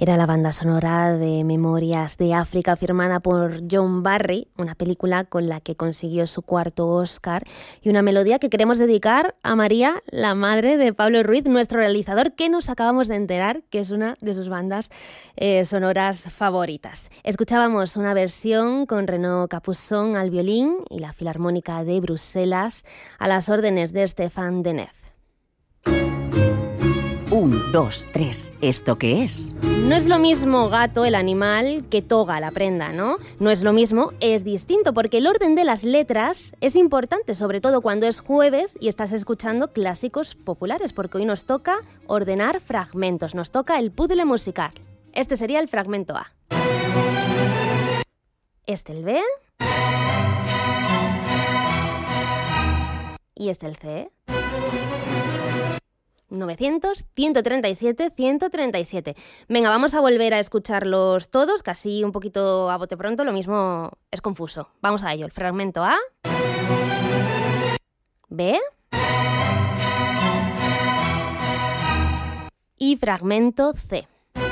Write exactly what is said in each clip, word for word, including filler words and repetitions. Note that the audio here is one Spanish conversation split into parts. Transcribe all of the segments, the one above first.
Era la banda sonora de Memorias de África, firmada por John Barry, una película con la que consiguió su cuarto Oscar, y una melodía que queremos dedicar a María, la madre de Pablo Ruiz, nuestro realizador, que nos acabamos de enterar que es una de sus bandas eh, sonoras favoritas. Escuchábamos una versión con Renaud Capuçon al violín y la Filarmónica de Bruselas a las órdenes de Stéphane Deneuve. Un, dos, tres. ¿Esto qué es? No es lo mismo gato, el animal, que toga, la prenda, ¿no? No es lo mismo, es distinto, porque el orden de las letras es importante, sobre todo cuando es jueves y estás escuchando clásicos populares, porque hoy nos toca ordenar fragmentos, nos toca el puzzle musical. Este sería el fragmento A. Este el B. Y este el C. novecientos, ciento treinta y siete, ciento treinta y siete. Venga, vamos a volver a escucharlos todos, casi un poquito a bote pronto, lo mismo es confuso. Vamos a ello, el fragmento A, B y fragmento C.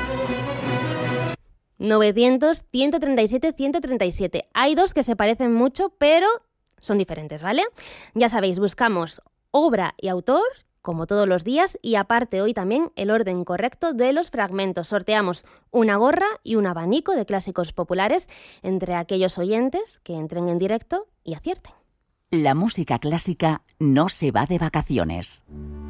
novecientos, ciento treinta y siete, ciento treinta y siete. Hay dos que se parecen mucho, pero son diferentes, ¿vale? Ya sabéis, buscamos obra y autor, como todos los días, y aparte hoy también el orden correcto de los fragmentos. Sorteamos una gorra y un abanico de clásicos populares entre aquellos oyentes que entren en directo y acierten. La música clásica no se va de vacaciones.